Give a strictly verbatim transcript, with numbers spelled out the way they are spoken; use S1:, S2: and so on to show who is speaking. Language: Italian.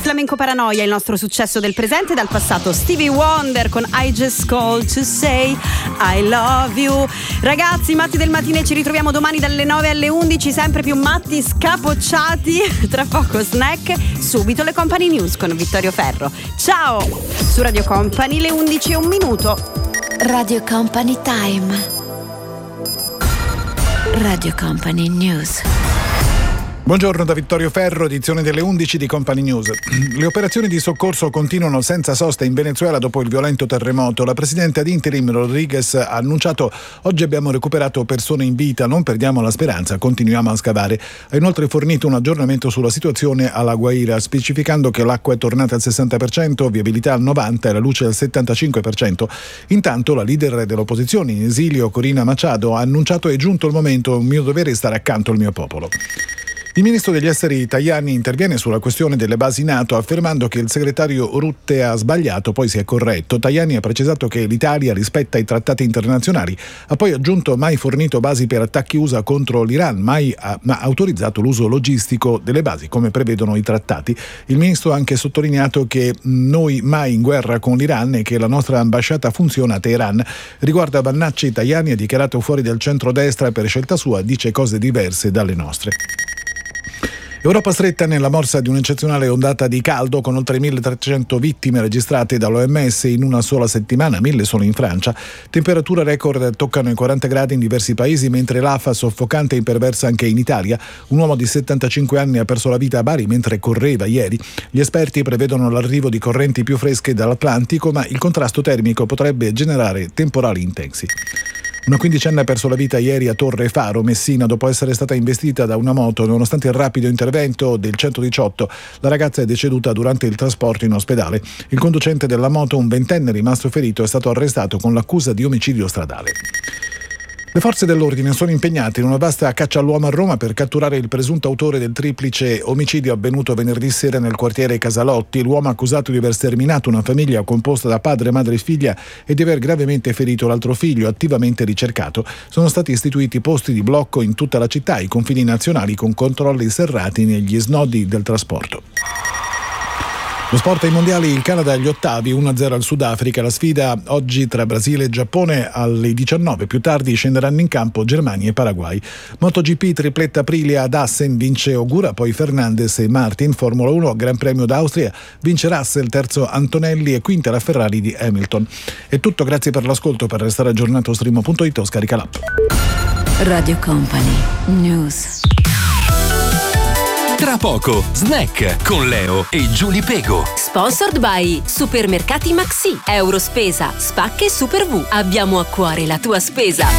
S1: Flamenco Paranoia, il nostro successo del presente e dal passato. Stevie Wonder con I Just Called to Say I Love You. Ragazzi, matti del mattino, ci ritroviamo domani dalle nove alle undici, sempre più matti, scapocciati. Tra poco snack, subito le Company News con Vittorio Ferro. Ciao! Su Radio Company le undici e un minuto.
S2: Radio Company Time. Radio Company News.
S3: Buongiorno da Vittorio Ferro, edizione delle undici di Company News. Le operazioni di soccorso continuano senza sosta in Venezuela dopo il violento terremoto. La presidente ad interim Rodriguez ha annunciato: oggi abbiamo recuperato persone in vita, non perdiamo la speranza, continuiamo a scavare. Ha inoltre fornito un aggiornamento sulla situazione alla Guaira, specificando che l'acqua è tornata al sessanta per cento, viabilità al novanta per cento e la luce al settantacinque per cento. Intanto la leader dell'opposizione in esilio, Corina Machado, ha annunciato: è giunto il momento, è un mio dovere stare accanto al mio popolo. Il ministro degli esteri Tajani interviene sulla questione delle basi NATO affermando che il segretario Rutte ha sbagliato, poi si è corretto. Tajani ha precisato che l'Italia rispetta i trattati internazionali, ha poi aggiunto: mai fornito basi per attacchi U S A contro l'Iran, mai ha ma autorizzato l'uso logistico delle basi come prevedono i trattati. Il ministro ha anche sottolineato che noi mai in guerra con l'Iran e che la nostra ambasciata funziona a Teheran. Riguardo a Vannacci, Tajani ha dichiarato fuori del centrodestra per scelta sua, dice cose diverse dalle nostre. Europa stretta nella morsa di un'eccezionale ondata di caldo con oltre milletrecento vittime registrate dall'O M S in una sola settimana, mille solo in Francia. Temperature record toccano i quaranta gradi in diversi paesi, mentre l'afa soffocante e imperversa anche in Italia. Un uomo di settantacinque anni ha perso la vita a Bari mentre correva ieri. Gli esperti prevedono l'arrivo di correnti più fresche dall'Atlantico, ma il contrasto termico potrebbe generare temporali intensi. Una quindicenne ha perso la vita ieri a Torre Faro, Messina, dopo essere stata investita da una moto. Nonostante il rapido intervento del centodiciotto, la ragazza è deceduta durante il trasporto in ospedale. Il conducente della moto, un ventenne rimasto ferito, è stato arrestato con l'accusa di omicidio stradale. Le forze dell'ordine sono impegnate in una vasta caccia all'uomo a Roma per catturare il presunto autore del triplice omicidio avvenuto venerdì sera nel quartiere Casalotti. L'uomo accusato di aver sterminato una famiglia composta da padre, madre e figlia e di aver gravemente ferito l'altro figlio, attivamente ricercato. Sono stati istituiti posti di blocco in tutta la città, i confini nazionali con controlli serrati negli snodi del trasporto. Lo sport ai mondiali, il Canada agli ottavi, uno a zero al Sudafrica. La sfida oggi tra Brasile e Giappone alle diciannove. Più tardi scenderanno in campo Germania e Paraguay. MotoGP, tripletta Aprilia ad Assen, vince Ogura, poi Fernandez e Martin. Formula uno, Gran Premio d'Austria, vince Russell, terzo Antonelli e quinta la Ferrari di Hamilton. È tutto, grazie per l'ascolto. Per restare aggiornato stream punto it o scarica l'app.
S2: Radio Company News.
S4: Tra poco, snack con Leo e Giulia Pego.
S5: Sponsored by Supermercati Maxi, Eurospesa, Spacche Super V. Abbiamo a cuore la tua spesa.